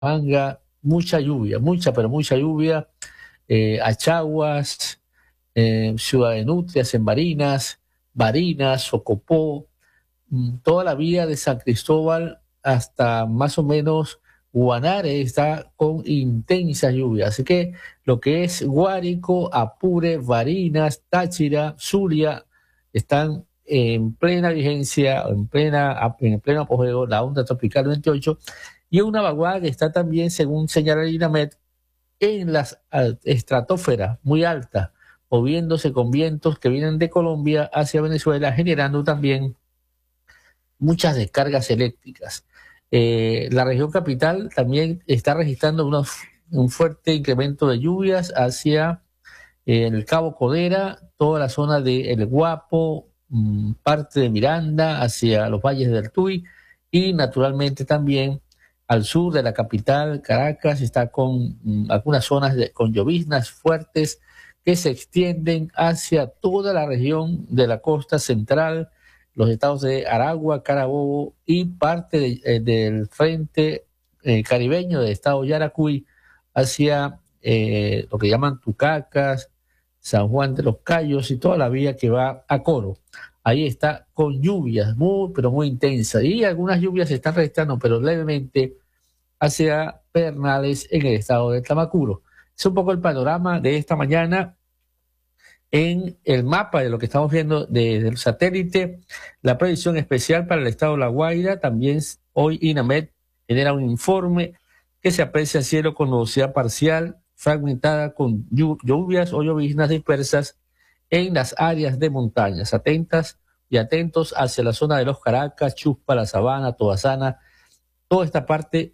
Manga, mucha lluvia, mucha, pero mucha lluvia, Achaguas, Ciudad de Nutrias, en Barinas, Socopó, toda la vía de San Cristóbal hasta más o menos Guanare está con intensa lluvia. Así que lo que es Guárico, Apure, Barinas, Táchira, Zulia, están en plena vigencia, en pleno apogeo la onda tropical 28 y una vaguada que está también, según señala el INAMED, en la estratosfera muy alta, moviéndose con vientos que vienen de Colombia hacia Venezuela, generando también muchas descargas eléctricas. La región capital también está registrando un fuerte incremento de lluvias hacia el Cabo Codera, toda la zona de El Guapo, parte de Miranda, hacia los valles del Tuy y naturalmente también al sur de la capital, Caracas, está con algunas zonas con lloviznas fuertes que se extienden hacia toda la región de la costa central, los estados de Aragua, Carabobo y parte del frente caribeño del estado Yaracuy hacia lo que llaman Tucacas, San Juan de los Cayos y toda la vía que va a Coro. Ahí está con lluvias muy, pero muy intensas. Y algunas lluvias se están registrando, pero levemente hacia Pedernales en el estado de Tamacuro. Es un poco el panorama de esta mañana en el mapa de lo que estamos viendo desde el satélite. La predicción especial para el estado de La Guaira. También hoy INAMED genera un informe que se aprecia cielo con nubosidad parcial, fragmentada con lluvias o lloviznas dispersas en las áreas de montañas. Atentas y atentos hacia la zona de los Caracas, Chuspa, La Sabana, Tobasana, toda esta parte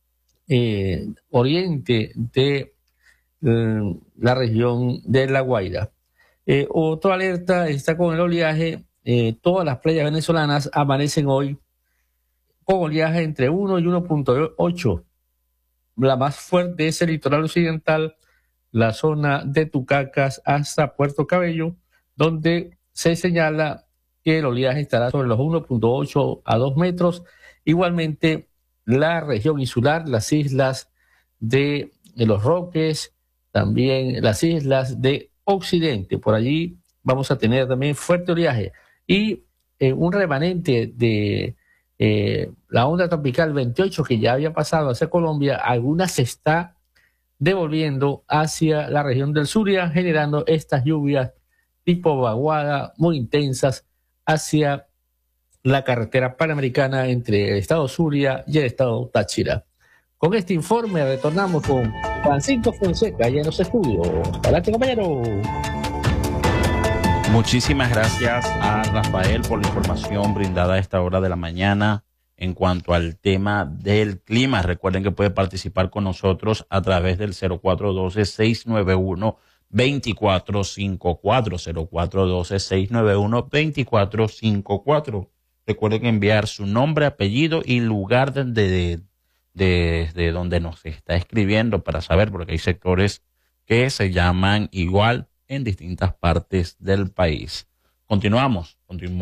oriente de la región de La Guaira. Otra alerta está con el oleaje. Todas las playas venezolanas amanecen hoy con oleaje entre 1 y 1.8. La más fuerte es el litoral occidental, la zona de Tucacas hasta Puerto Cabello, donde se señala que el oleaje estará sobre los 1.8 a 2 metros. Igualmente, la región insular, las islas de Los Roques, también las islas de Occidente. Por allí vamos a tener también fuerte oleaje y un remanente de la onda tropical 28 que ya había pasado hacia Colombia, alguna se está devolviendo hacia la región del Zulia, generando estas lluvias tipo vaguada muy intensas hacia la carretera panamericana entre el estado Zulia y el estado Táchira. Con este informe retornamos con Francisco Fonseca allá en los estudios. Adelante, compañero. Muchísimas gracias a Rafael por la información brindada a esta hora de la mañana en cuanto al tema del clima. Recuerden que puede participar con nosotros a través del 0412-691-2454, 0412-691-2454. Recuerden enviar su nombre, apellido y lugar desde donde nos está escribiendo para saber, porque hay sectores que se llaman igual en distintas partes del país. Continuamos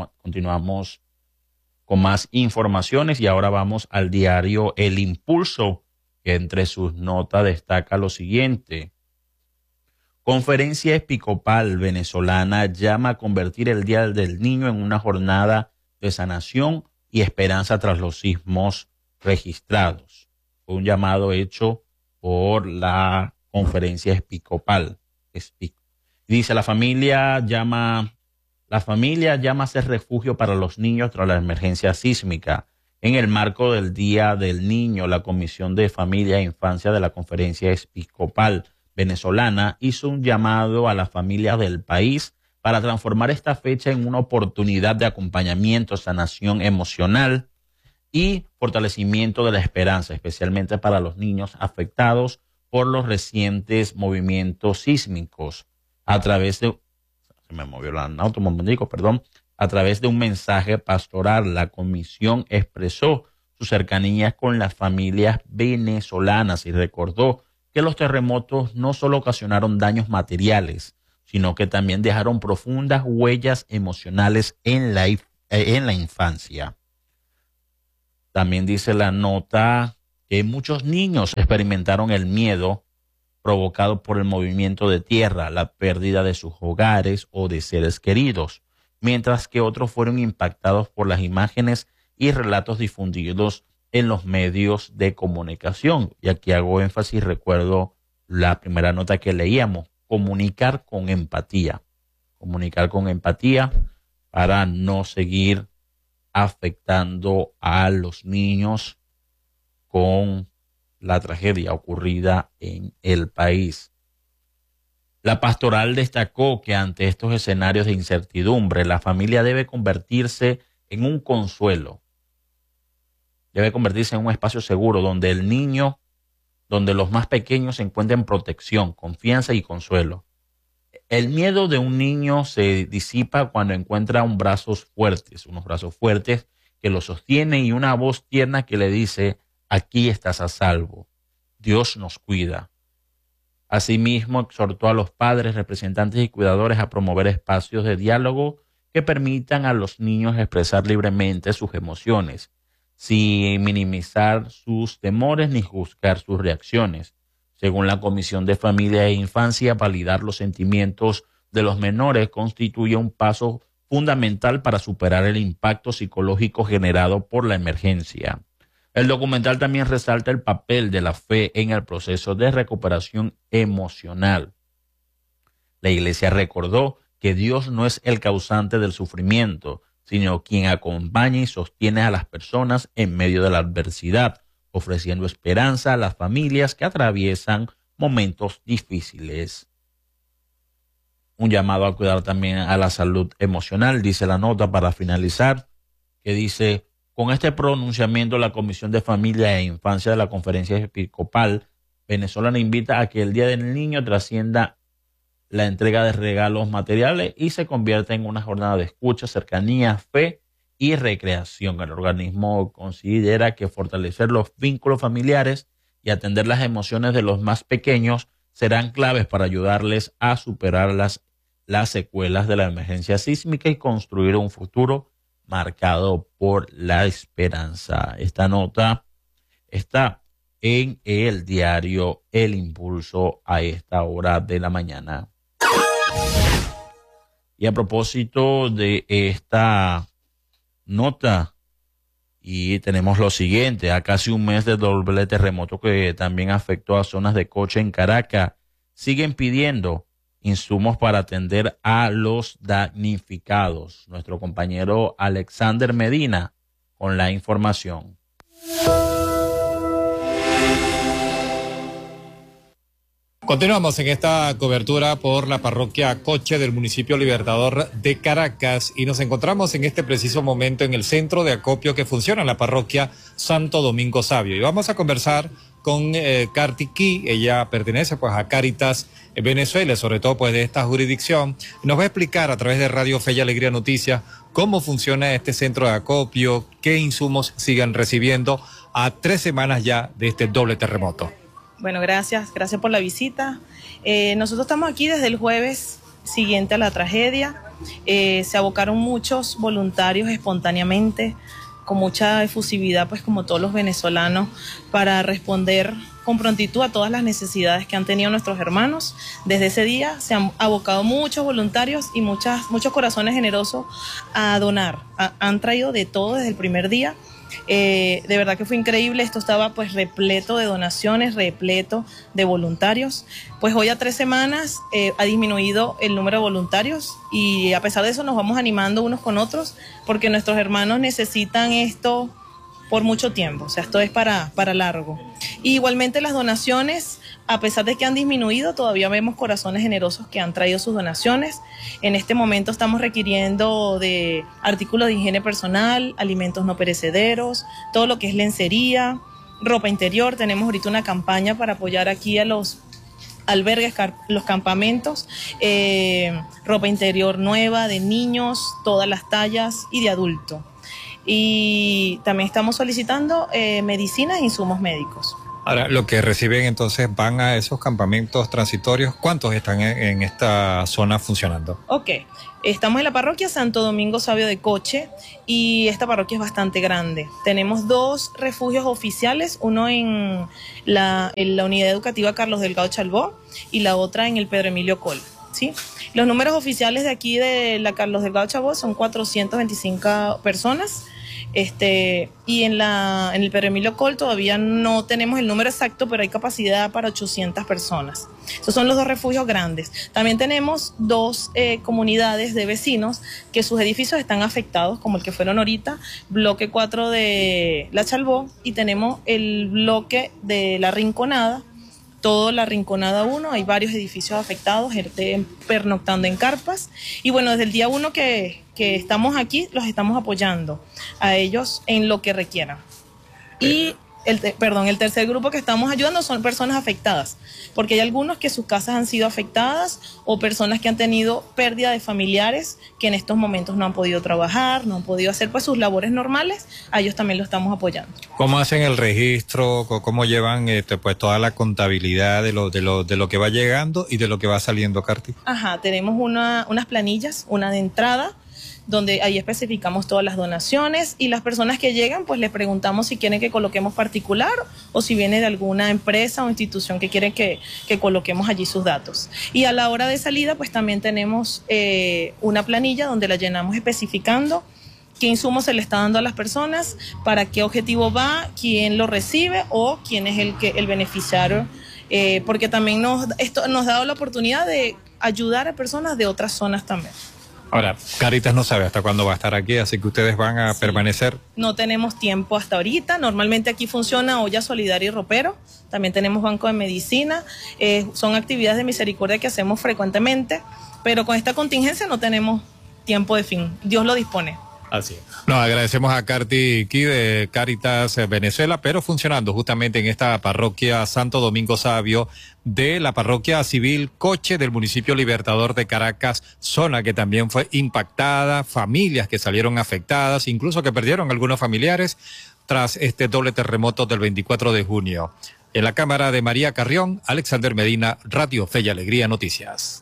con más informaciones y ahora vamos al diario El Impulso, que entre sus notas destaca lo siguiente. Conferencia Episcopal venezolana llama a convertir el Día del Niño en una jornada de sanación y esperanza tras los sismos registrados. Fue un llamado hecho por la Conferencia Episcopal. Dice, la familia llama a ser refugio para los niños tras la emergencia sísmica. En el marco del Día del Niño, la Comisión de Familia e Infancia de la Conferencia Episcopal venezolana hizo un llamado a las familias del país para transformar esta fecha en una oportunidad de acompañamiento, sanación emocional y fortalecimiento de la esperanza, especialmente para los niños afectados por los recientes movimientos sísmicos. A través de un mensaje pastoral, la comisión expresó su cercanía con las familias venezolanas y recordó que los terremotos no solo ocasionaron daños materiales, sino que también dejaron profundas huellas emocionales en la infancia. También dice la nota que muchos niños experimentaron el miedo provocado por el movimiento de tierra, la pérdida de sus hogares o de seres queridos, mientras que otros fueron impactados por las imágenes y relatos difundidos en los medios de comunicación. Y aquí hago énfasis, recuerdo la primera nota que leíamos, comunicar con empatía para no seguir afectando a los niños con la tragedia ocurrida en el país. La pastoral destacó que ante estos escenarios de incertidumbre, la familia debe convertirse en un consuelo, debe convertirse en un espacio seguro donde el niño, donde los más pequeños encuentren protección, confianza y consuelo. El miedo de un niño se disipa cuando encuentra unos brazos fuertes que lo sostienen y una voz tierna que le dice: aquí estás a salvo, Dios nos cuida. Asimismo, exhortó a los padres, representantes y cuidadores a promover espacios de diálogo que permitan a los niños expresar libremente sus emociones, sin minimizar sus temores ni juzgar sus reacciones. Según la Comisión de Familia e Infancia, validar los sentimientos de los menores constituye un paso fundamental para superar el impacto psicológico generado por la emergencia. El documental también resalta el papel de la fe en el proceso de recuperación emocional. La Iglesia recordó que Dios no es el causante del sufrimiento, sino quien acompaña y sostiene a las personas en medio de la adversidad, ofreciendo esperanza a las familias que atraviesan momentos difíciles. Un llamado a cuidar también a la salud emocional, dice la nota para finalizar, que dice: con este pronunciamiento, la Comisión de Familia e Infancia de la Conferencia Episcopal Venezolana invita a que el Día del Niño trascienda la entrega de regalos materiales y se convierta en una jornada de escucha, cercanía, fe y recreación. El organismo considera que fortalecer los vínculos familiares y atender las emociones de los más pequeños serán claves para ayudarles a superar las secuelas de la emergencia sísmica y construir un futuro marcado por la esperanza. Esta nota está en el diario El Impulso a esta hora de la mañana. Y a propósito de esta nota, y tenemos lo siguiente: a casi un mes del doble terremoto que también afectó a zonas de Coche en Caracas, siguen pidiendo insumos para atender a los damnificados. Nuestro compañero Alexander Medina con la información. Continuamos en esta cobertura por la parroquia Coche del municipio Libertador de Caracas y nos encontramos en este preciso momento en el centro de acopio que funciona en la parroquia Santo Domingo Sabio. Y vamos a conversar con Kartiki. Ella pertenece pues a Cáritas Venezuela, sobre todo pues de esta jurisdicción. Nos va a explicar a través de Radio Fe y Alegría Noticias cómo funciona este centro de acopio, qué insumos siguen recibiendo a 3 semanas ya de este doble terremoto. Bueno, gracias por la visita. Nosotros estamos aquí desde el jueves siguiente a la tragedia. Se abocaron muchos voluntarios espontáneamente, con mucha efusividad, pues como todos los venezolanos, para responder con prontitud a todas las necesidades que han tenido nuestros hermanos. Desde ese día se han abocado muchos voluntarios y muchos corazones generosos a donar. Han traído de todo desde el primer día. De verdad que fue increíble. Esto estaba pues repleto de donaciones, repleto de voluntarios. Pues hoy a 3 semanas ha disminuido el número de voluntarios y a pesar de eso nos vamos animando unos con otros porque nuestros hermanos necesitan esto por mucho tiempo, o sea, esto es para largo. Y igualmente las donaciones, a pesar de que han disminuido, todavía vemos corazones generosos que han traído sus donaciones. En este momento estamos requiriendo de artículos de higiene personal, alimentos no perecederos, todo lo que es lencería, ropa interior. Tenemos ahorita una campaña para apoyar aquí a los albergues, los campamentos, ropa interior nueva de niños, todas las tallas y de adulto. Y también estamos solicitando medicinas e insumos médicos. Ahora, lo que reciben entonces van a esos campamentos transitorios. ¿Cuántos están en esta zona funcionando? Ok, estamos en la parroquia Santo Domingo Sabio de Coche y esta parroquia es bastante grande. Tenemos 2 refugios oficiales, uno en la unidad educativa Carlos Delgado Chalbó y la otra en el Pedro Emilio Col. ¿Sí? Los números oficiales de aquí de la Carlos Delgado Chalbó son 425 personas. Y en el Pedro Emilio Col todavía no tenemos el número exacto, pero hay capacidad para 800 personas. Esos son los 2 refugios grandes. También tenemos 2 comunidades de vecinos que sus edificios están afectados, como el que fueron ahorita, bloque 4 de La Chalbó, y tenemos el bloque de La Rinconada, toda la Rinconada 1, hay varios edificios afectados, gente pernoctando en carpas. Y bueno, desde el día 1 que estamos aquí, los estamos apoyando a ellos en lo que requieran. Y el tercer grupo que estamos ayudando son personas afectadas, porque hay algunos que sus casas han sido afectadas o personas que han tenido pérdida de familiares que en estos momentos no han podido trabajar, no han podido hacer pues sus labores normales, a ellos también lo estamos apoyando. ¿Cómo hacen el registro? ¿Cómo llevan pues toda la contabilidad de lo que va llegando y de lo que va saliendo, Carti? Ajá, tenemos unas planillas, una de entrada, donde ahí especificamos todas las donaciones y las personas que llegan, pues les preguntamos si quieren que coloquemos particular o si viene de alguna empresa o institución que quieren que coloquemos allí sus datos. Y a la hora de salida, pues también tenemos una planilla donde la llenamos especificando qué insumos se le está dando a las personas, para qué objetivo va, quién lo recibe o quién es el beneficiario, porque también esto nos ha dado la oportunidad de ayudar a personas de otras zonas también. Ahora, Caritas no sabe hasta cuándo va a estar aquí, así que ustedes van a permanecer. No tenemos tiempo hasta ahorita. Normalmente aquí funciona Olla Solidaria y Ropero. También tenemos Banco de Medicina. Son actividades de misericordia que hacemos frecuentemente, pero con esta contingencia no tenemos tiempo de fin. Dios lo dispone. Así es. Nos agradecemos a Carti Key de Cáritas Venezuela, pero funcionando justamente en esta parroquia Santo Domingo Sabio de la parroquia civil Coche del municipio Libertador de Caracas, zona que también fue impactada, familias que salieron afectadas, incluso que perdieron algunos familiares tras este doble terremoto del 24 de junio. En la cámara de María Carrión, Alexander Medina, Radio Fe y Alegría Noticias.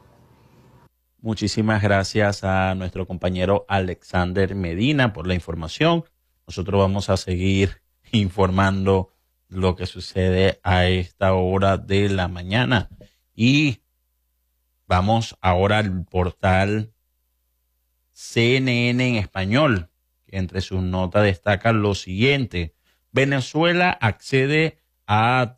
Muchísimas gracias a nuestro compañero Alexander Medina por la información. Nosotros vamos a seguir informando lo que sucede a esta hora de la mañana. Y vamos ahora al portal CNN en español, que entre sus notas destaca lo siguiente: Venezuela accede a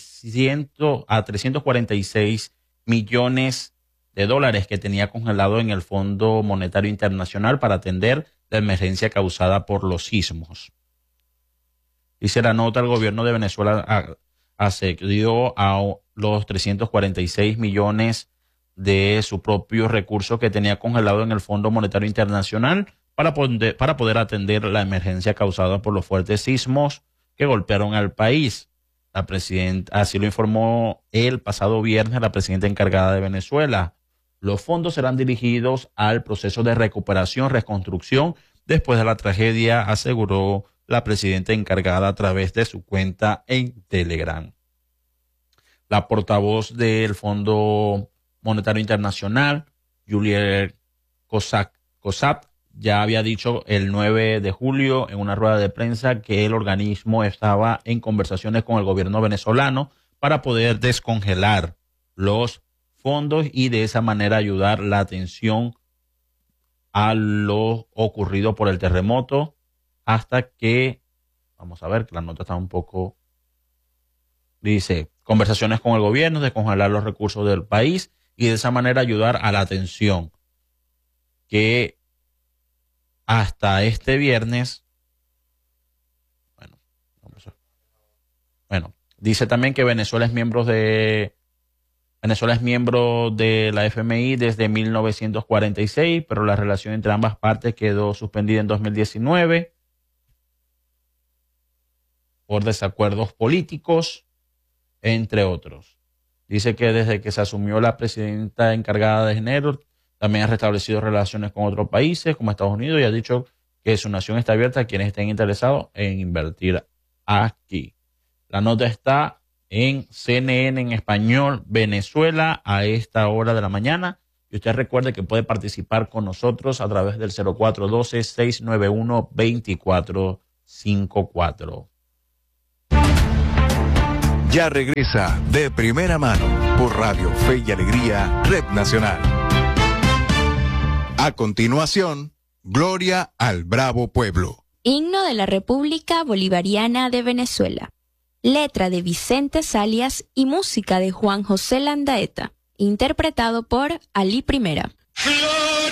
346 millones de dólares que tenía congelado en el Fondo Monetario Internacional para atender la emergencia causada por los sismos. Dice la nota, el gobierno de Venezuela accedió a los 346 millones de su propio recurso que tenía congelado en el Fondo Monetario Internacional para poder atender la emergencia causada por los fuertes sismos que golpearon al país. La presidenta, así lo informó el pasado viernes la presidenta encargada de Venezuela. Los fondos serán dirigidos al proceso de recuperación, reconstrucción después de la tragedia, aseguró la presidenta encargada a través de su cuenta en Telegram. La portavoz del Fondo Monetario Internacional, Juliet Cosap, ya había dicho el 9 de julio en una rueda de prensa que el organismo estaba en conversaciones con el gobierno venezolano para poder descongelar los fondos y de esa manera ayudar la atención a lo ocurrido por el terremoto hasta que, vamos a ver que la nota está un poco, dice, conversaciones con el gobierno de congelar los recursos del país y de esa manera ayudar a la atención que hasta este viernes, dice también que Venezuela es miembro de la FMI desde 1946, pero la relación entre ambas partes quedó suspendida en 2019 por desacuerdos políticos, entre otros. Dice que desde que se asumió la presidenta encargada de enero, también ha restablecido relaciones con otros países como Estados Unidos y ha dicho que su nación está abierta a quienes estén interesados en invertir aquí. La nota está en CNN en español, Venezuela, a esta hora de la mañana. Y usted recuerde que puede participar con nosotros a través del 0412-691-2454. Ya regresa De Primera Mano por Radio Fe y Alegría, Red Nacional. A continuación, Gloria al Bravo Pueblo. Himno de la República Bolivariana de Venezuela. Letra de Vicente Salias y música de Juan José Landaeta. Interpretado por Ali Primera.